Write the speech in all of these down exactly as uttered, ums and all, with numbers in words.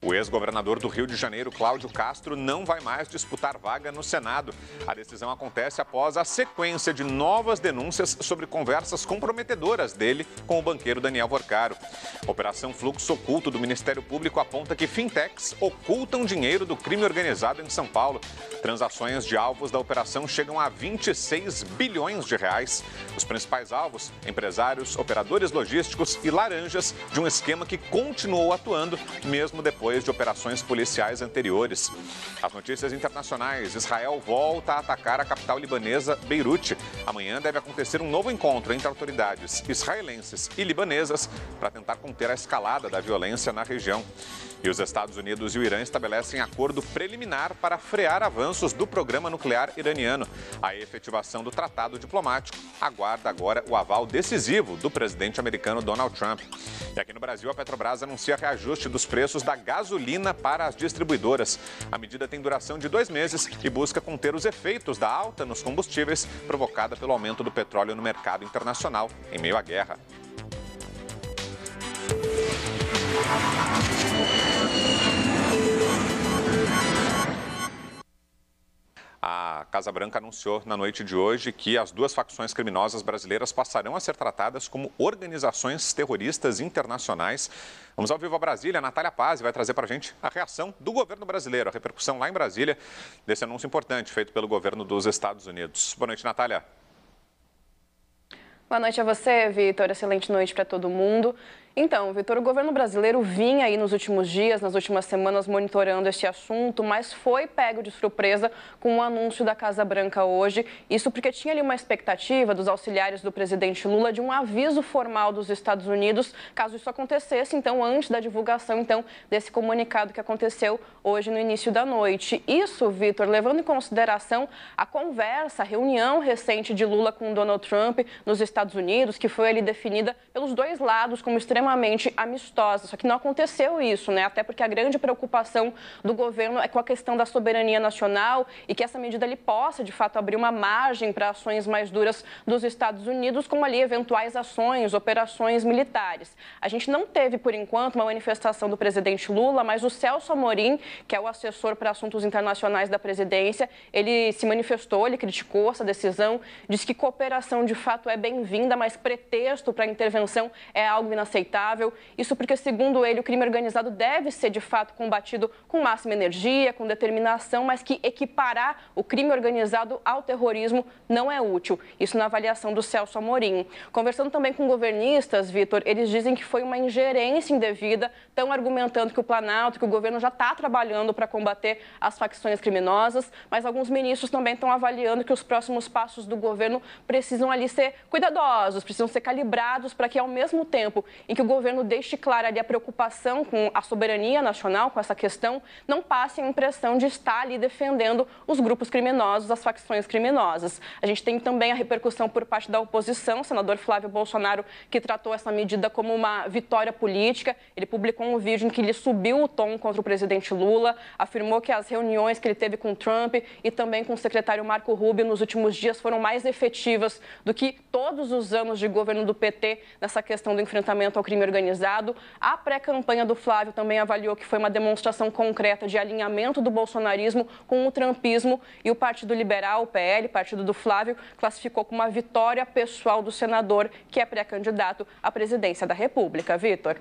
O ex-governador do Rio de Janeiro, Cláudio Castro, não vai mais disputar vaga no Senado. A decisão acontece após a sequência de novas denúncias sobre conversas comprometedoras dele com o banqueiro Daniel Vorcaro. A Operação Fluxo Oculto do Ministério Público aponta que fintechs ocultam dinheiro do crime organizado em São Paulo. Transações de alvos da operação chegam a vinte e seis bilhões de reais. Os principais alvos, empresários, operadores logísticos e laranjas de um esquema que continuou atuando mesmo depois de operações policiais anteriores. As notícias internacionais: Israel volta a atacar a capital libanesa, Beirute. Amanhã deve acontecer um novo encontro entre autoridades israelenses e libanesas para tentar conter a escalada da violência na região. E os Estados Unidos e o Irã estabelecem acordo preliminar para frear avanços do programa nuclear iraniano. A efetivação do tratado diplomático aguarda agora o aval decisivo do presidente americano Donald Trump. E aqui no Brasil, a Petrobras anuncia reajuste dos preços da gasolina para as distribuidoras. A medida tem duração de dois meses e busca conter os efeitos da alta nos combustíveis provocada pelo aumento do petróleo no mercado internacional em meio à guerra. A Casa Branca anunciou na noite de hoje que as duas facções criminosas brasileiras passarão a ser tratadas como organizações terroristas internacionais. Vamos ao vivo a Brasília. A Natália Paz vai trazer para a gente a reação do governo brasileiro, a repercussão lá em Brasília desse anúncio importante feito pelo governo dos Estados Unidos. Boa noite, Natália. Boa noite a você, Vitor. Excelente noite para todo mundo. Então, Vitor, o governo brasileiro vinha aí nos últimos dias, nas últimas semanas, monitorando este assunto, mas foi pego de surpresa com o anúncio da Casa Branca hoje. Isso porque tinha ali uma expectativa dos auxiliares do presidente Lula de um aviso formal dos Estados Unidos, caso isso acontecesse, então, antes da divulgação, então, desse comunicado que aconteceu hoje no início da noite. Isso, Vitor, levando em consideração a conversa, a reunião recente de Lula com Donald Trump nos Estados Unidos, que foi ali definida pelos dois lados como extremamente amistosa, só que não aconteceu isso, né? Até porque a grande preocupação do governo é com a questão da soberania nacional e que essa medida ali possa, de fato, abrir uma margem para ações mais duras dos Estados Unidos, como ali eventuais ações, operações militares. A gente não teve, por enquanto, uma manifestação do presidente Lula, mas o Celso Amorim, que é o assessor para assuntos internacionais da presidência, ele se manifestou, ele criticou essa decisão, disse que cooperação, de fato, é bem-vinda, mas pretexto para a intervenção é algo inaceitável. Isso porque, segundo ele, o crime organizado deve ser, de fato, combatido com máxima energia, com determinação, mas que equiparar o crime organizado ao terrorismo não é útil. Isso na avaliação do Celso Amorim. Conversando também com governistas, Vitor, eles dizem que foi uma ingerência indevida, estão argumentando que o Planalto, que o governo já está trabalhando para combater as facções criminosas, mas alguns ministros também estão avaliando que os próximos passos do governo precisam ali ser cuidadosos, precisam ser calibrados para que, ao mesmo tempo em que o governo deixe clara ali a preocupação com a soberania nacional, com essa questão, não passe a impressão de estar ali defendendo os grupos criminosos, as facções criminosas. A gente tem também a repercussão por parte da oposição, o senador Flávio Bolsonaro, que tratou essa medida como uma vitória política. Ele publicou um vídeo em que ele subiu o tom contra o presidente Lula, afirmou que as reuniões que ele teve com Trump e também com o secretário Marco Rubio nos últimos dias foram mais efetivas do que todos os anos de governo do P T nessa questão do enfrentamento ao crime organizado. A pré-campanha do Flávio também avaliou que foi uma demonstração concreta de alinhamento do bolsonarismo com o trumpismo, e o Partido Liberal, o P L, partido do Flávio, classificou como uma vitória pessoal do senador, que é pré-candidato à presidência da República. Vitor.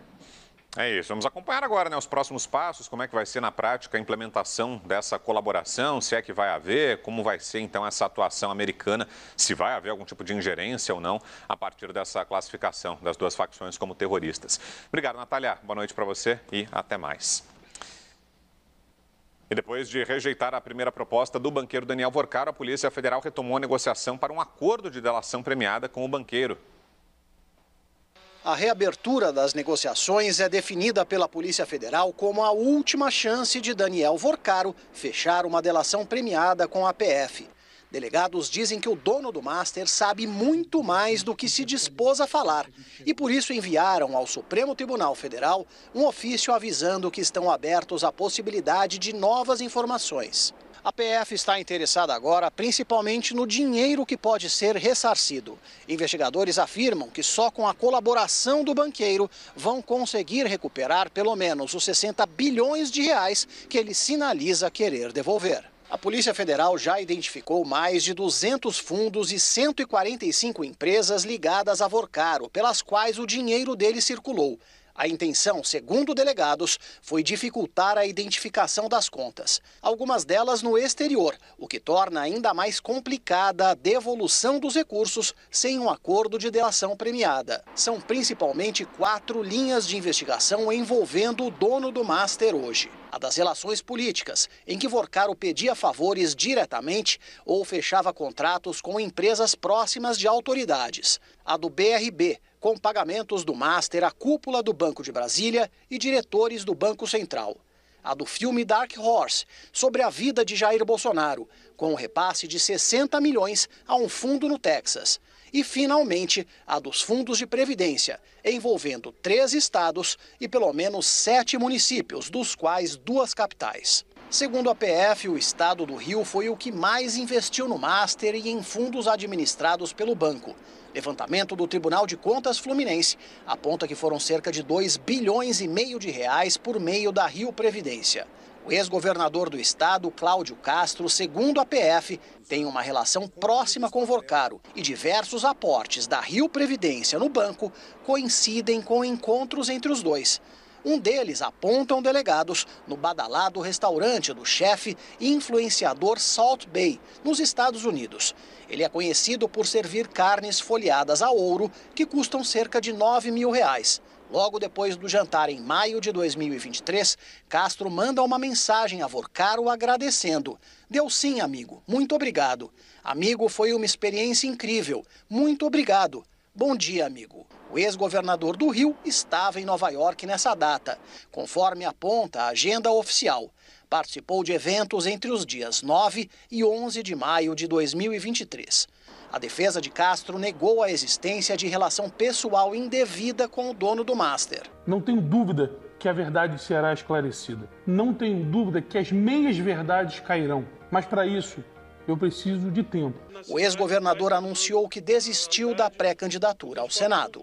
É isso, vamos acompanhar agora, né, os próximos passos, como é que vai ser na prática a implementação dessa colaboração, se é que vai haver, como vai ser então essa atuação americana, se vai haver algum tipo de ingerência ou não a partir dessa classificação das duas facções como terroristas. Obrigado, Natália, boa noite para você e até mais. E depois de rejeitar a primeira proposta do banqueiro Daniel Vorcaro, a Polícia Federal retomou a negociação para um acordo de delação premiada com o banqueiro. A reabertura das negociações é definida pela Polícia Federal como a última chance de Daniel Vorcaro fechar uma delação premiada com a P F. Delegados dizem que o dono do Master sabe muito mais do que se dispôs a falar e por isso enviaram ao Supremo Tribunal Federal um ofício avisando que estão abertos à possibilidade de novas informações. A P F está interessada agora principalmente no dinheiro que pode ser ressarcido. Investigadores afirmam que só com a colaboração do banqueiro vão conseguir recuperar pelo menos os sessenta bilhões de reais que ele sinaliza querer devolver. A Polícia Federal já identificou mais de duzentos fundos e cento e quarenta e cinco empresas ligadas a Vorcaro, pelas quais o dinheiro dele circulou. A intenção, segundo delegados, foi dificultar a identificação das contas, algumas delas no exterior, o que torna ainda mais complicada a devolução dos recursos sem um acordo de delação premiada. São principalmente quatro linhas de investigação envolvendo o dono do Master hoje. A das relações políticas, em que Vorcaro pedia favores diretamente ou fechava contratos com empresas próximas de autoridades. A do B R B, com pagamentos do Master à cúpula do Banco de Brasília e diretores do Banco Central. A do filme Dark Horse, sobre a vida de Jair Bolsonaro, com um repasse de sessenta milhões a um fundo no Texas. E, finalmente, a dos fundos de previdência, envolvendo três estados e pelo menos sete municípios, dos quais duas capitais. Segundo a P F, o estado do Rio foi o que mais investiu no Master e em fundos administrados pelo banco. Levantamento do Tribunal de Contas Fluminense aponta que foram cerca de dois bilhões e meio de reais por meio da Rio Previdência. O ex-governador do estado, Cláudio Castro, segundo a P F, tem uma relação próxima com Vorcaro e diversos aportes da Rio Previdência no banco coincidem com encontros entre os dois. Um deles, apontam delegados, no badalado restaurante do chefe e influenciador Salt Bay, nos Estados Unidos. Ele é conhecido por servir carnes folheadas a ouro, que custam cerca de nove mil reais. Logo depois do jantar em maio de dois mil e vinte e três, Castro manda uma mensagem a Vorcaro agradecendo. Deu sim, amigo. Muito obrigado. Amigo, foi uma experiência incrível. Muito obrigado. Bom dia, amigo. O ex-governador do Rio estava em Nova York nessa data, conforme aponta a agenda oficial. Participou de eventos entre os dias nove e onze de maio de dois mil e vinte e três. A defesa de Castro negou a existência de relação pessoal indevida com o dono do Master. Não tenho dúvida que a verdade será esclarecida. Não tenho dúvida que as meias verdades cairão. Mas para isso, eu preciso de tempo. O ex-governador anunciou que desistiu da pré-candidatura ao Senado.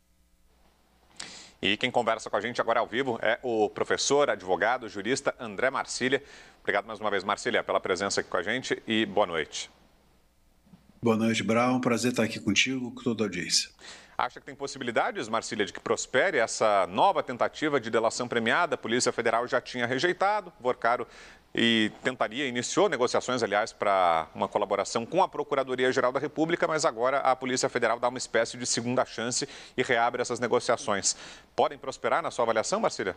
E quem conversa com a gente agora ao vivo é o professor, advogado, jurista André Marcília. Obrigado mais uma vez, Marcília, pela presença aqui com a gente e boa noite. Boa noite, Brown. Prazer estar aqui contigo, com toda a audiência. Acha que tem possibilidades, Marcília, de que prospere essa nova tentativa de delação premiada? A Polícia Federal já tinha rejeitado, Vorcaro e tentaria, iniciou negociações, aliás, para uma colaboração com a Procuradoria-Geral da República, mas agora a Polícia Federal dá uma espécie de segunda chance e reabre essas negociações. Podem prosperar na sua avaliação, Marcília?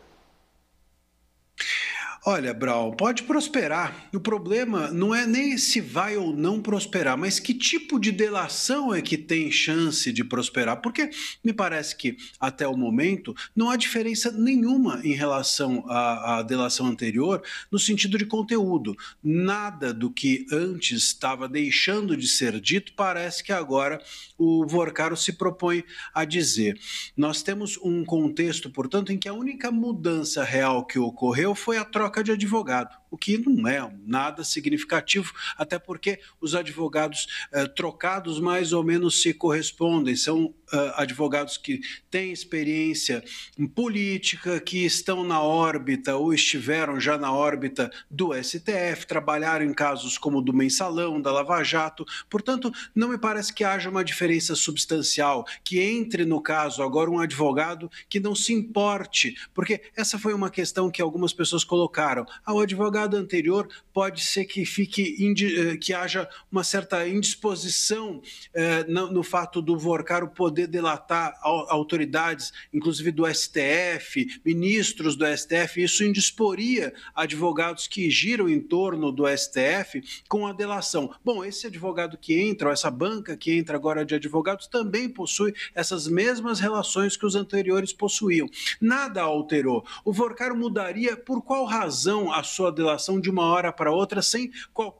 Olha, Brau, pode prosperar. O problema não é nem se vai ou não prosperar, mas que tipo de delação é que tem chance de prosperar. Porque me parece que, até o momento, não há diferença nenhuma em relação à, à delação anterior no sentido de conteúdo. Nada do que antes estava deixando de ser dito parece que agora o Vorcaro se propõe a dizer. Nós temos um contexto, portanto, em que a única mudança real que ocorreu foi a troca de advogado, o que não é nada significativo, até porque os advogados eh, trocados mais ou menos se correspondem, são eh, advogados que têm experiência em política, que estão na órbita ou estiveram já na órbita do S T F, trabalharam em casos como o do Mensalão, da Lava Jato, portanto, não me parece que haja uma diferença substancial, que entre no caso agora um advogado que não se importe, porque essa foi uma questão que algumas pessoas colocaram. Ao advogado anterior pode ser que fique que haja uma certa indisposição eh, no, no fato do Vorcaro poder delatar autoridades, inclusive do S T F, ministros do S T F, isso indisporia advogados que giram em torno do S T F com a delação. Bom, esse advogado que entra, ou essa banca que entra agora de advogados, também possui essas mesmas relações que os anteriores possuíam. Nada alterou. O Vorcaro mudaria por qual razão a sua delação de uma hora para outra sem qualquer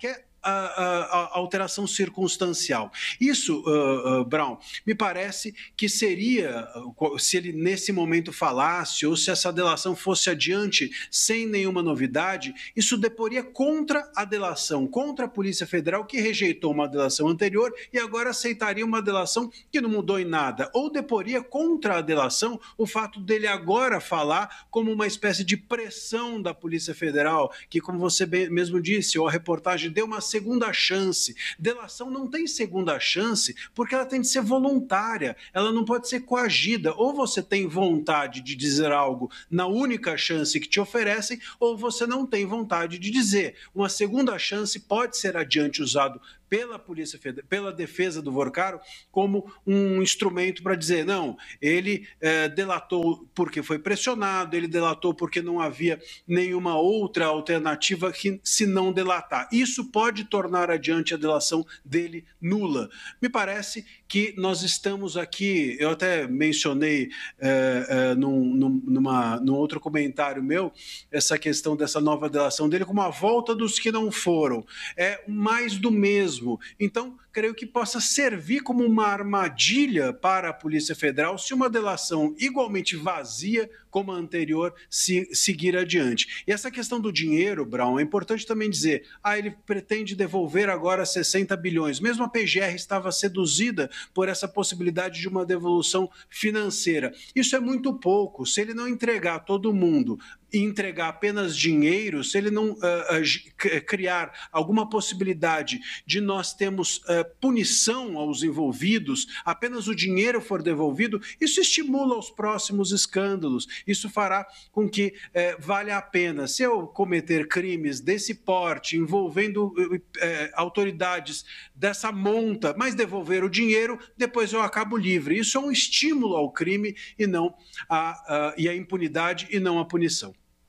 a, a, a alteração circunstancial. Isso, uh, uh, Brown, me parece que seria, se ele nesse momento falasse ou se essa delação fosse adiante sem nenhuma novidade, isso deporia contra a delação, contra a Polícia Federal, que rejeitou uma delação anterior e agora aceitaria uma delação que não mudou em nada, ou deporia contra a delação o fato dele agora falar como uma espécie de pressão da Polícia Federal, que, como você mesmo disse, ou a reportagem deu uma segunda chance. Delação não tem segunda chance porque ela tem de ser voluntária, ela não pode ser coagida. Ou você tem vontade de dizer algo na única chance que te oferecem, ou você não tem vontade de dizer. Uma segunda chance pode ser adiante usado pela Polícia Federal, pela defesa do Vorcaro, como um instrumento para dizer, não, ele é, delatou porque foi pressionado, ele delatou porque não havia nenhuma outra alternativa que se não delatar. Isso pode tornar adiante a delação dele nula. Me parece que nós estamos aqui, eu até mencionei é, é, num, num, numa, num outro comentário meu, essa questão dessa nova delação dele como a volta dos que não foram. É mais do mesmo. Então, creio que possa servir como uma armadilha para a Polícia Federal se uma delação igualmente vazia como a anterior se, seguir adiante. E essa questão do dinheiro, Brown, é importante também dizer, ah, ele pretende devolver agora sessenta bilhões. Mesmo a P G R estava seduzida por essa possibilidade de uma devolução financeira. Isso é muito pouco. Se ele não entregar todo mundo e entregar apenas dinheiro, se ele não uh, uh, criar alguma possibilidade de nós termos uh, punição aos envolvidos, apenas o dinheiro for devolvido, isso estimula os próximos escândalos, isso fará com que uh, valha a pena. Se eu cometer crimes desse porte, envolvendo uh, uh, autoridades dessa monta, mas devolver o dinheiro, depois eu acabo livre. Isso é um estímulo ao crime e, não a, uh, e a impunidade e não a punição.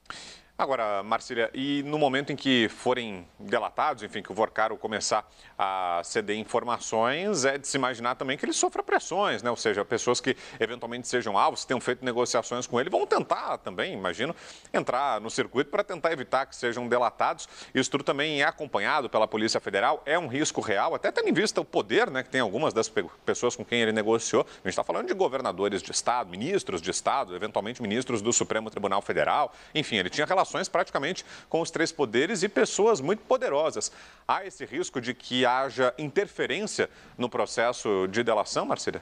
Agora, Marcília, e no momento em que forem delatados, enfim, que o Vorcaro começar a ceder informações, é de se imaginar também que ele sofra pressões, né? Ou seja, pessoas que eventualmente sejam alvos, que tenham feito negociações com ele, vão tentar também, imagino, entrar no circuito para tentar evitar que sejam delatados. Isso tudo também é acompanhado pela Polícia Federal, é um risco real, até tendo em vista o poder, né, que tem algumas das pessoas com quem ele negociou. A gente está falando de governadores de Estado, ministros de Estado, eventualmente ministros do Supremo Tribunal Federal, enfim, ele tinha relação praticamente com os três poderes e pessoas muito poderosas. Há esse risco de que haja interferência no processo de delação, Marcília?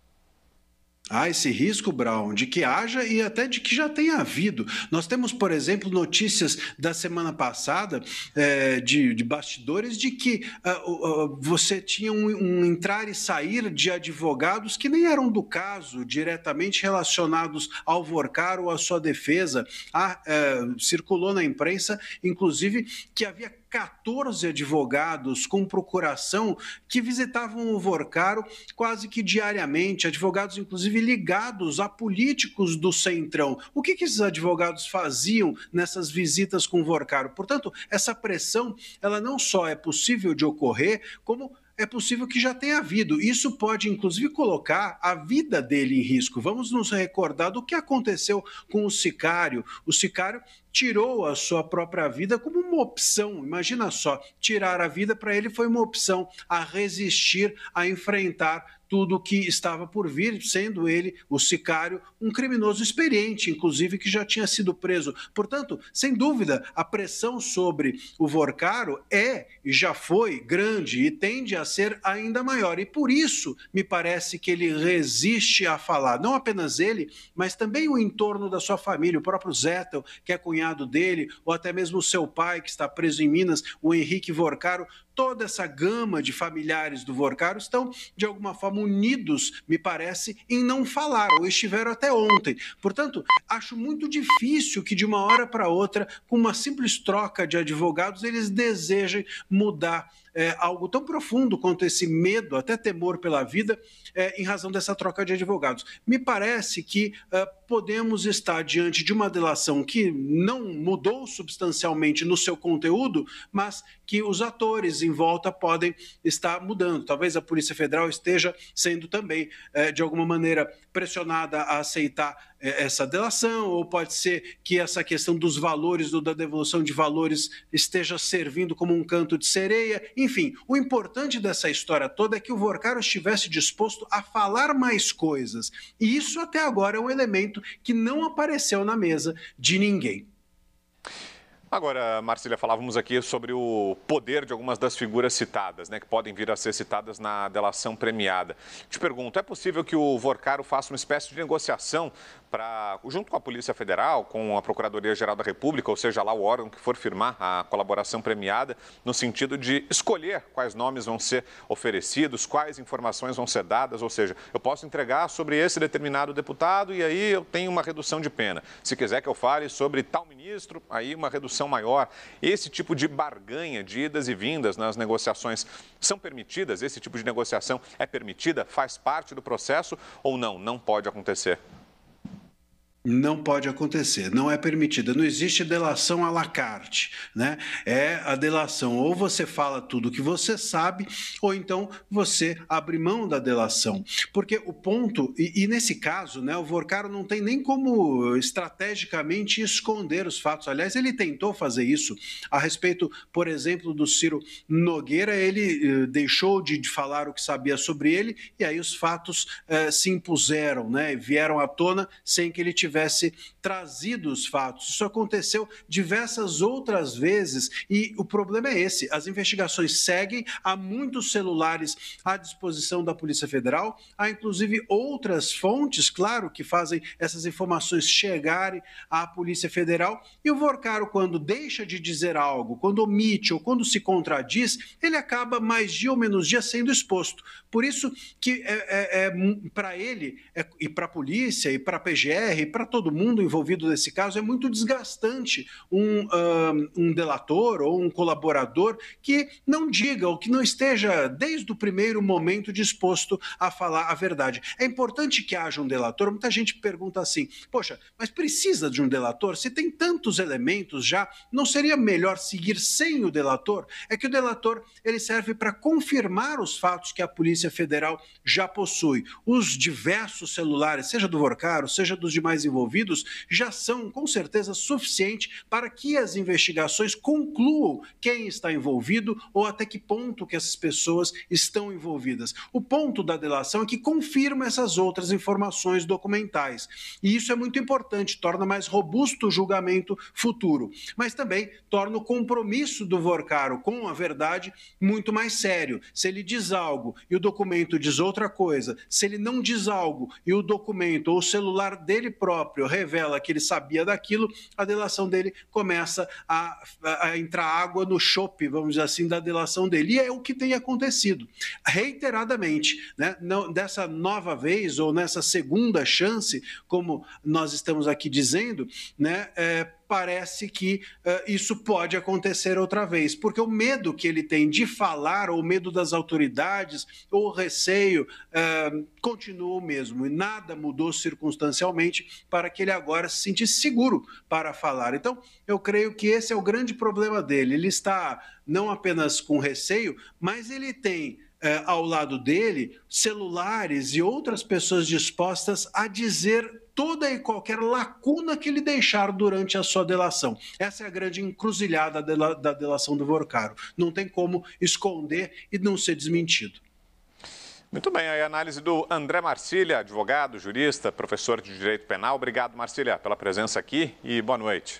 Há esse risco, Brown, de que haja e até de que já tenha havido. Nós temos, por exemplo, notícias da semana passada é, de, de bastidores de que uh, uh, você tinha um, um entrar e sair de advogados que nem eram do caso, diretamente relacionados ao Vorcaro ou à sua defesa. Ah, uh, circulou na imprensa, inclusive, que havia quatorze advogados com procuração que visitavam o Vorcaro quase que diariamente, advogados inclusive ligados a políticos do Centrão. O que, que esses advogados faziam nessas visitas com o Vorcaro? Portanto, essa pressão, ela não só é possível de ocorrer, como é possível que já tenha havido. Isso pode, inclusive, colocar a vida dele em risco. Vamos nos recordar do que aconteceu com o Sicário. O Sicário tirou a sua própria vida como uma opção. Imagina só, tirar a vida para ele foi uma opção a resistir, a enfrentar tudo que estava por vir, sendo ele, o Sicário, um criminoso experiente, inclusive, que já tinha sido preso. Portanto, sem dúvida, a pressão sobre o Vorcaro é e já foi grande e tende a ser ainda maior. E por isso, me parece que ele resiste a falar. Não apenas ele, mas também o entorno da sua família, o próprio Zettel, que é cunhado dele, ou até mesmo o seu pai, que está preso em Minas, o Henrique Vorcaro. Toda essa gama de familiares do Vorcaro estão, de alguma forma, unidos, me parece, em não falar, ou estiveram até ontem. Portanto, acho muito difícil que, de uma hora para outra, com uma simples troca de advogados, eles desejem mudar é, algo tão profundo quanto esse medo, até temor pela vida, é, em razão dessa troca de advogados. Me parece que é, podemos estar diante de uma delação que não mudou substancialmente no seu conteúdo, mas que os atores em volta podem estar mudando. Talvez a Polícia Federal esteja sendo também, é, de alguma maneira, pressionada a aceitar essa delação, ou pode ser que essa questão dos valores, do, da devolução de valores, esteja servindo como um canto de sereia. Enfim, o importante dessa história toda é que o Vorcaro estivesse disposto a falar mais coisas. E isso até agora é um elemento que não apareceu na mesa de ninguém. Agora, Marcília, falávamos aqui sobre o poder de algumas das figuras citadas, né, que podem vir a ser citadas na delação premiada. Te pergunto, é possível que o Vorcaro faça uma espécie de negociação para, junto com a Polícia Federal, com a Procuradoria-Geral da República, ou seja, lá o órgão que for firmar a colaboração premiada, no sentido de escolher quais nomes vão ser oferecidos, quais informações vão ser dadas, ou seja, eu posso entregar sobre esse determinado deputado e aí eu tenho uma redução de pena. Se quiser que eu fale sobre tal ministro, aí uma redução maior. Esse tipo de barganha de idas e vindas nas negociações são permitidas? Esse tipo de negociação é permitida? Faz parte do processo ou não? Não pode acontecer? Não pode acontecer, não é permitida. Não existe delação à la carte, né? É a delação, ou você fala tudo que você sabe, ou então você abre mão da delação. Porque o ponto, e, e nesse caso, né, o Vorcaro não tem nem como estrategicamente esconder os fatos. Aliás, ele tentou fazer isso a respeito, por exemplo, do Ciro Nogueira. Ele eh, deixou de, de falar o que sabia sobre ele, e aí os fatos eh, se impuseram, né? Vieram à tona sem que ele tivesse tivesse trazido os fatos. Isso aconteceu diversas outras vezes e o problema é esse. As investigações seguem, há muitos celulares à disposição da Polícia Federal, há inclusive outras fontes, claro, que fazem essas informações chegarem à Polícia Federal, e o Vorcaro, quando deixa de dizer algo, quando omite ou quando se contradiz, ele acaba mais dia ou menos dia sendo exposto. Por isso que é, é, é, para ele é, e para a polícia e para a P G R e para todo mundo envolvido nesse caso, é muito desgastante um, um, um delator ou um colaborador que não diga ou que não esteja desde o primeiro momento disposto a falar a verdade. É importante que haja um delator. Muita gente pergunta assim, poxa, mas precisa de um delator? Se tem tantos elementos já, não seria melhor seguir sem o delator? É que o delator ele serve para confirmar os fatos que a Polícia Federal já possui. Os diversos celulares, seja do Vorcaro, seja dos demais envolvidos, já são com certeza suficiente para que as investigações concluam quem está envolvido ou até que ponto que essas pessoas estão envolvidas. O ponto da delação é que confirma essas outras informações documentais. E isso é muito importante, torna mais robusto o julgamento futuro. Mas também torna o compromisso do Vorcaro com a verdade muito mais sério. Se ele diz algo e o documento diz outra coisa, se ele não diz algo e o documento ou o celular dele próprio revela que ele sabia daquilo, a delação dele começa a, a entrar água no chope, vamos dizer assim, da delação dele. E é o que tem acontecido reiteradamente, né? Não, dessa nova vez ou nessa segunda chance, como nós estamos aqui dizendo, né? É, parece que uh, isso pode acontecer outra vez, porque o medo que ele tem de falar, ou o medo das autoridades, ou o receio, uh, continua o mesmo, e nada mudou circunstancialmente para que ele agora se sentisse seguro para falar. Então, eu creio que esse é o grande problema dele. Ele está não apenas com receio, mas ele tem É, ao lado dele, celulares e outras pessoas dispostas a dizer toda e qualquer lacuna que ele deixar durante a sua delação. Essa é a grande encruzilhada da delação do Vorcaro. Não tem como esconder e não ser desmentido. Muito bem, aí a análise do André Marcília, advogado, jurista, professor de Direito Penal. Obrigado, Marcília, pela presença aqui e boa noite.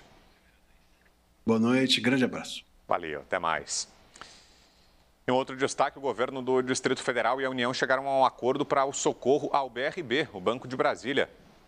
Boa noite, grande abraço. Valeu, até mais. Em outro destaque, o governo do Distrito Federal e a União chegaram a um acordo para o socorro ao B R B, o Banco de Brasília.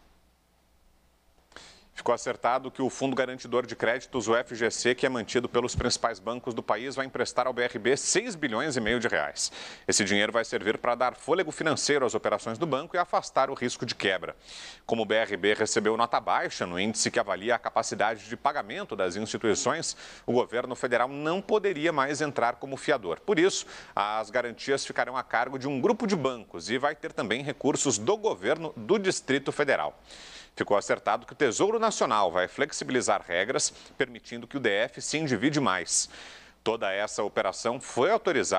Ficou acertado que o Fundo Garantidor de Créditos, o F G C, que é mantido pelos principais bancos do país, vai emprestar ao B R B seis bilhões e meio de reais. Esse dinheiro vai servir para dar fôlego financeiro às operações do banco e afastar o risco de quebra. Como o B R B recebeu nota baixa no índice que avalia a capacidade de pagamento das instituições, o governo federal não poderia mais entrar como fiador. Por isso, as garantias ficarão a cargo de um grupo de bancos e vai ter também recursos do governo do Distrito Federal. Ficou acertado que o Tesouro Nacional vai flexibilizar regras, permitindo que o D F se endivide mais. Toda essa operação foi autorizada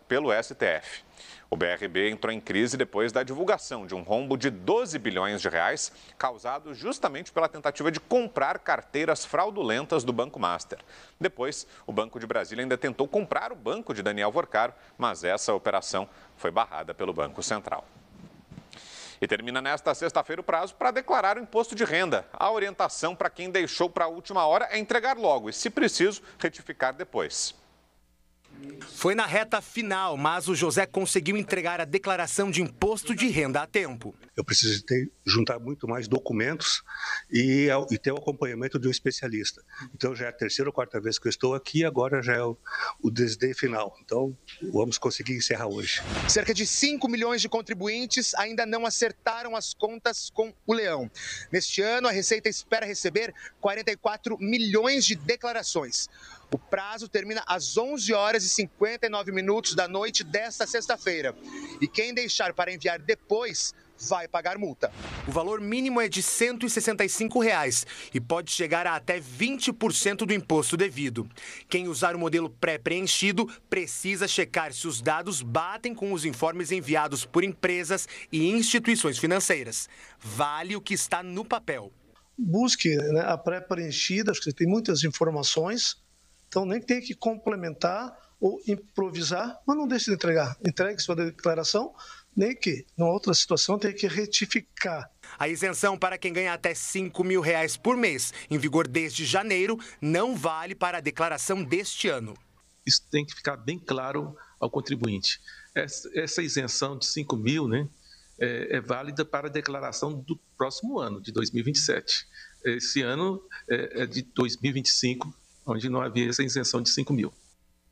pelo S T F. O B R B entrou em crise depois da divulgação de um rombo de doze bilhões de reais, causado justamente pela tentativa de comprar carteiras fraudulentas do Banco Master. Depois, o Banco de Brasília ainda tentou comprar o banco de Daniel Vorcaro, mas essa operação foi barrada pelo Banco Central. E termina nesta sexta-feira o prazo para declarar o imposto de renda. A orientação para quem deixou para a última hora é entregar logo e, se preciso, retificar depois. Foi na reta final, mas o José conseguiu entregar a declaração de imposto de renda a tempo. Eu preciso ter, juntar muito mais documentos e, e ter o acompanhamento de um especialista. Então já é a terceira ou quarta vez que eu estou aqui, agora já é o, o desdém final. Então vamos conseguir encerrar hoje. Cerca de cinco milhões de contribuintes ainda não acertaram as contas com o Leão. Neste ano, a Receita espera receber quarenta e quatro milhões de declarações. O prazo termina às onze horas e cinquenta e nove minutos da noite desta sexta-feira. E quem deixar para enviar depois vai pagar multa. O valor mínimo é de cento e sessenta e cinco reais e pode chegar a até vinte por cento do imposto devido. Quem usar o modelo pré-preenchido precisa checar se os dados batem com os informes enviados por empresas e instituições financeiras. Vale o que está no papel. Busque, né, a pré-preenchida, acho que tem muitas informações. Então, nem tem que complementar ou improvisar, mas não deixe de entregar. Entregue sua declaração, nem que, numa outra situação, tenha que retificar. A isenção para quem ganha até cinco mil reais por mês, em vigor desde janeiro, não vale para a declaração deste ano. Isso tem que ficar bem claro ao contribuinte. Essa, essa isenção de cinco mil, né, é, é válida para a declaração do próximo ano, de dois mil e vinte e sete. Esse ano é, é de dois mil e vinte e cinco, onde não havia essa isenção de cinco mil.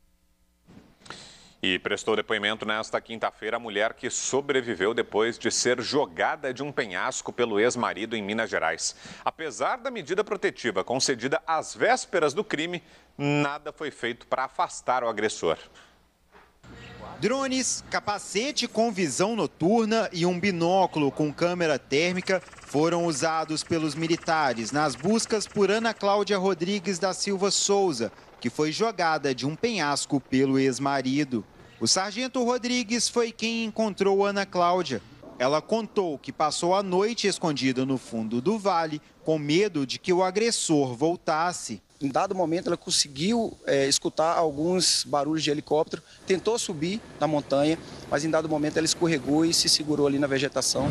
E prestou depoimento nesta quinta-feira a mulher que sobreviveu depois de ser jogada de um penhasco pelo ex-marido em Minas Gerais. Apesar da medida protetiva concedida às vésperas do crime, nada foi feito para afastar o agressor. Drones, capacete com visão noturna e um binóculo com câmera térmica foram usados pelos militares nas buscas por Ana Cláudia Rodrigues da Silva Souza, que foi jogada de um penhasco pelo ex-marido. O sargento Rodrigues foi quem encontrou Ana Cláudia. Ela contou que passou a noite escondida no fundo do vale, com medo de que o agressor voltasse. Em dado momento, ela conseguiu é, escutar alguns barulhos de helicóptero, tentou subir na montanha, mas em dado momento ela escorregou e se segurou ali na vegetação.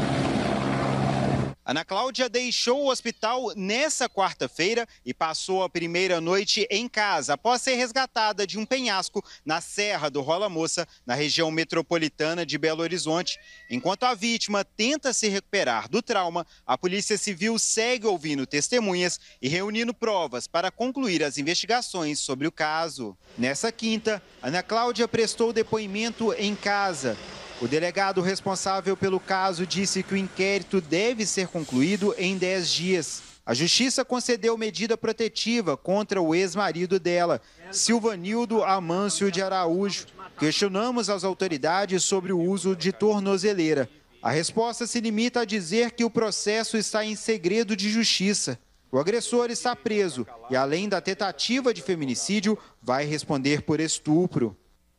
Ana Cláudia deixou o hospital nessa quarta-feira e passou a primeira noite em casa, após ser resgatada de um penhasco na Serra do Rola Moça, na região metropolitana de Belo Horizonte. Enquanto a vítima tenta se recuperar do trauma, a Polícia Civil segue ouvindo testemunhas e reunindo provas para concluir as investigações sobre o caso. Nessa quinta, Ana Cláudia prestou depoimento em casa. O delegado responsável pelo caso disse que o inquérito deve ser concluído em dez dias. A Justiça concedeu medida protetiva contra o ex-marido dela, Silvanildo Amâncio de Araújo. Questionamos as autoridades sobre o uso de tornozeleira. A resposta se limita a dizer que o processo está em segredo de justiça. O agressor está preso e, além da tentativa de feminicídio, vai responder por estupro.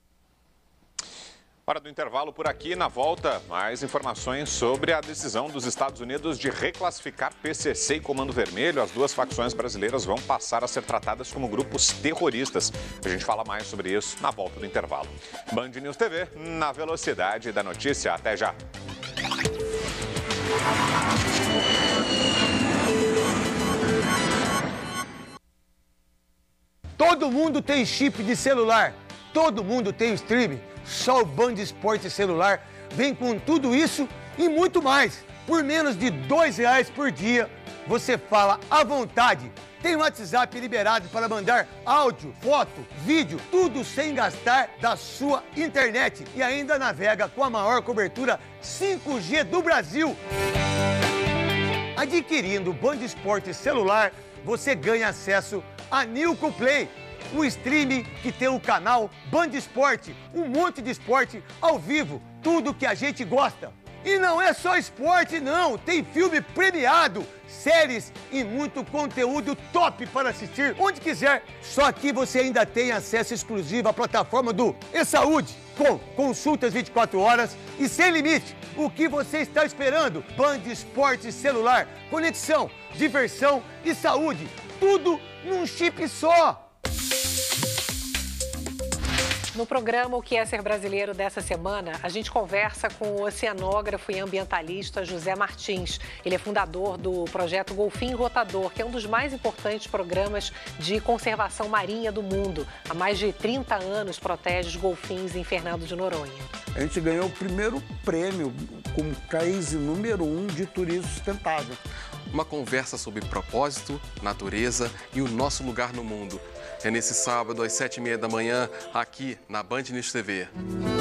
Hora do intervalo por aqui. Na volta, mais informações sobre a decisão dos Estados Unidos de reclassificar P C C e Comando Vermelho. As duas facções brasileiras vão passar a ser tratadas como grupos terroristas. A gente fala mais sobre isso na volta do intervalo. Band News T V, na velocidade da notícia. Até já. Todo mundo tem chip de celular. Todo mundo tem o streaming. Só o Band Esporte Celular vem com tudo isso e muito mais. Por menos de dois reais por dia, você fala à vontade. Tem o WhatsApp liberado para mandar áudio, foto, vídeo, tudo sem gastar da sua internet. E ainda navega com a maior cobertura cinco G do Brasil. Adquirindo o Band Esporte Celular, você ganha acesso a Nilco Play, o streaming que tem o canal Band Esporte, um monte de esporte ao vivo, tudo que a gente gosta. E não é só esporte, não. Tem filme premiado, séries e muito conteúdo top para assistir onde quiser. Só aqui você ainda tem acesso exclusivo à plataforma do E-Saúde, com consultas vinte e quatro horas e sem limite. O que você está esperando? Band Esporte Celular, conexão, diversão e saúde. Tudo num chip só. No programa O que é Ser Brasileiro dessa semana, a gente conversa com o oceanógrafo e ambientalista José Martins. Ele é fundador do projeto Golfinho Rotador, que é um dos mais importantes programas de conservação marinha do mundo. Há mais de trinta anos protege os golfinhos em Fernando de Noronha. A gente ganhou o primeiro prêmio como case número um de turismo sustentável. Uma conversa sobre propósito, natureza e o nosso lugar no mundo. É nesse sábado, às sete e meia da manhã, aqui na Band News T V.